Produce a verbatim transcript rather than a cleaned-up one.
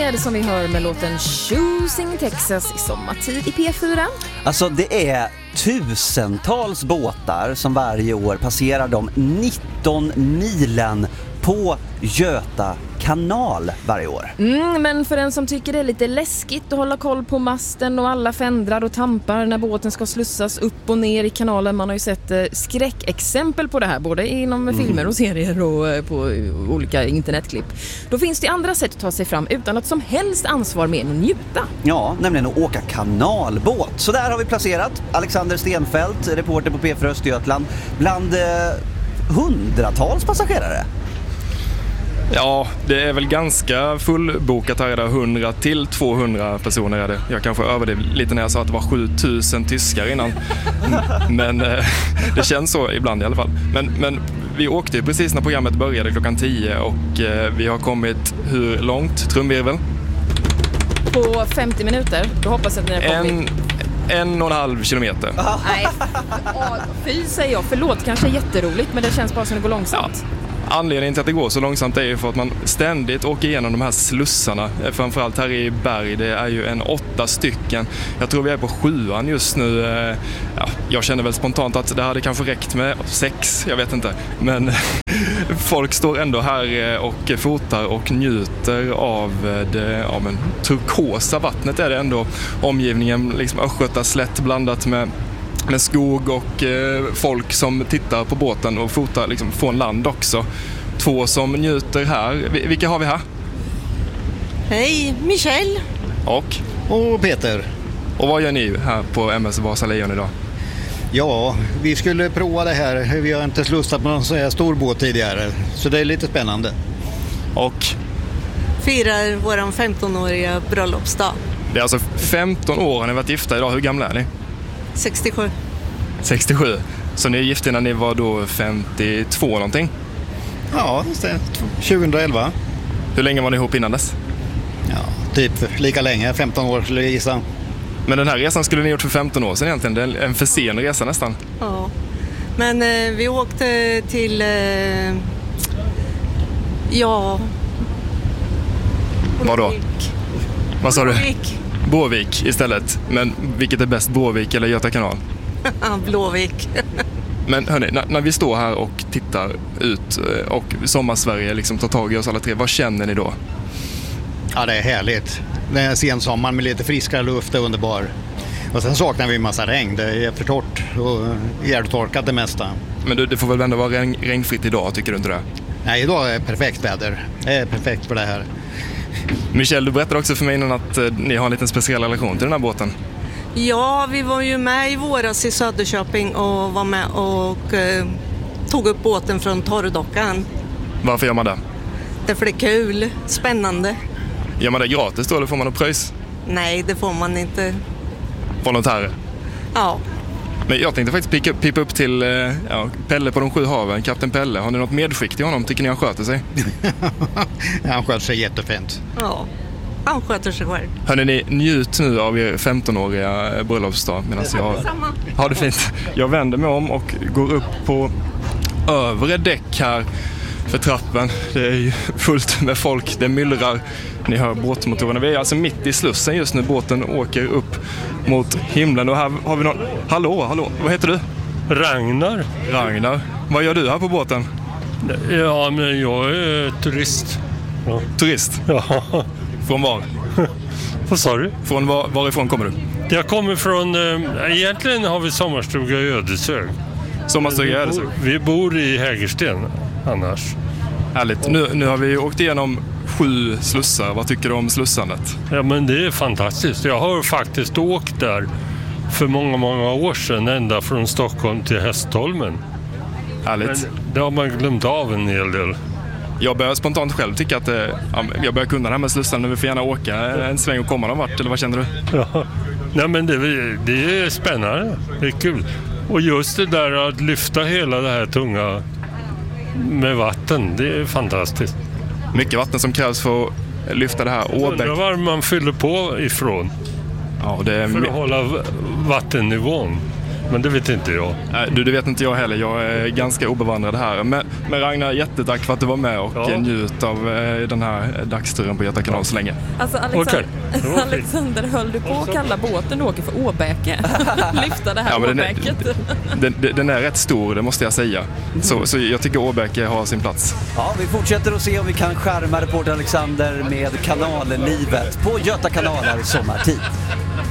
Fred som vi hör med låten Choosing Texas i sommartid i P fyra. Alltså det är tusentals båtar som varje år passerar de nitton milen på Göta kanal varje år. Mm, men för den som tycker det är lite läskigt att hålla koll på masten och alla fändrar och tampar när båten ska slussas upp och ner i kanalen. Man har ju sett eh, skräckexempel på det här, både inom mm. filmer och serier och eh, på uh, olika internetklipp. Då finns det andra sätt att ta sig fram utan att som helst ansvar med att njuta. Ja, nämligen att åka kanalbåt. Så där har vi placerat Alexander Stenfeldt, reporter på P fyra Östergötland, bland eh, hundratals passagerare. Ja, det är väl ganska fullbokat här, hundra till tvåhundra personer är det. Jag kanske överdrev lite när jag sa att det var sjutusen tyskar innan. Men eh, det känns så ibland i alla fall. Men, men vi åkte ju precis när programmet började klockan tio och eh, vi har kommit hur långt, trumvirvel? På femtio minuter, då hoppas jag att ni har kommit. En, en och en halv kilometer. Nej, åh, fy säger jag. Förlåt, kanske jätteroligt, men det känns bara som det går långsamt. Ja. Anledningen till att det går så långsamt är ju för att man ständigt åker igenom de här slussarna. Framförallt här i Berg, det är ju en åtta stycken. Jag tror vi är på sjuan just nu. Ja, jag känner väl spontant att det hade kanske räckt med sex, jag vet inte. Men folk står ändå här och fotar och njuter av det, av en turkosa vattnet är det ändå. Omgivningen, liksom Östgötaslätt blandat med med skog och eh, folk som tittar på båten och fotar liksom från land också. Två som njuter här. Vilka har vi här? Hej, Michelle. Och? Och Peter. Och vad gör ni här på M S Vasa Lejon idag? Ja, vi skulle prova det här. Vi har inte slussat på någon sån här stor båt tidigare. Så det är lite spännande. Och? Firar våran femtonåriga bröllopsdag. Det är alltså femton år har ni varit gifta idag. Hur gamla är ni? sextiosju. sextiosju. Så ni är gifta när ni var då femtiotvå någonting? Ja, tjugoelva. Hur länge var ni ihop innan dess? Ja, typ lika länge, femton år skulle jag gissa. Men den här resan skulle ni gjort för femton år sedan egentligen. Det är en för sen resa nästan. Ja, men eh, vi åkte till... Eh, ja... Vadå? Vad sa du? Borvik. Borvik istället. Men vilket är bäst, Borvik eller Göta kanal? Blåvik. Men hörni, när, när vi står här och tittar ut och sommarsverige liksom tar tag i oss alla tre, vad känner ni då? Ja, det är härligt. Det är sensommar med lite friskare luft, är underbar. Och sen saknar vi en massa regn. Det är för torrt och ihjältorkat det mesta. Men du, det får väl ändå vara regn, regnfritt idag, tycker du inte det? Nej, idag är perfekt väder. Det är perfekt för det här. Michelle, du berättade också för mig innan att eh, ni har en liten speciell relation till den här båten. Ja, vi var ju med i våras i Söderköping och var med och eh, tog upp båten från torrdockan. Varför gör man det? Därför det är kul, spännande. Gör man det gratis då eller får man något pröjs? Nej, det får man inte. Volontärer? Ja. Men jag tänkte faktiskt pipa, pipa upp till eh, ja, Pelle på de sju haven, Kapten Pelle. Har ni något medskick till honom? Tycker ni han sköter sig? Han sköter sig jättefint. Ja, han sköter sig själv. Hörrni, ni, njut nu av er femtonåriga bröllopsdag medan jag har det fint. Jag vänder mig om och går upp på övre däck här för trappen. Det är ju fullt med folk, det myllrar. Ni hör båtmotorerna. Vi är alltså mitt i slussen just nu. Båten åker upp mot himlen och här har vi någon... Hallå, hallå, vad heter du? Ragnar. Ragnar. Vad gör du här på båten? Ja, men jag är turist. Ja. Turist? Ja. Från var? Vad sa du? Från var, varifrån kommer du? Jag kommer från... Äh, egentligen har vi sommarstuga i Ödeshög. Sommarstuga i Ödeshög? Vi bor i Hägersten annars. Härligt. Nu, nu har vi åkt igenom sju slussar. Vad tycker du om slussandet? Ja, men det är fantastiskt. Jag har faktiskt åkt där för många, många år sedan. Ända från Stockholm till Hästholmen. Härligt. Men det har man glömt av en hel del. Jag börjar spontant själv tycka att eh, jag börjar kunna det här med slussan. Nu vill vi gärna åka en sväng och komma någon vart. Eller vad känner du? Ja. Nej, men det, det är spännande. Det är kul. Och just det där att lyfta hela det här tunga med vatten, det är fantastiskt. Mycket vatten som krävs för att lyfta det här åbäck. Undrar var man fyller på ifrån. Ja, det är för att hålla vattennivån. men det vet inte jag. Nej, du, det vet inte jag heller. Jag är ganska obevandrad här. Men, men Ragnar, jättetack för att du var med och ja. njut av eh, den här dagsturen på Göta kanal så länge. Alltså Alexander, okay. Alexander, höll du på att kalla båten du åker för Åbäke? Lyfta det här ja, Åbäket. Den, den, den är rätt stor, det måste jag säga. Mm. Så, så jag tycker Åbäke har sin plats. Ja, vi fortsätter att se om vi kan skärma reporter Alexander med kanallivet på Göta kanaler sommartid.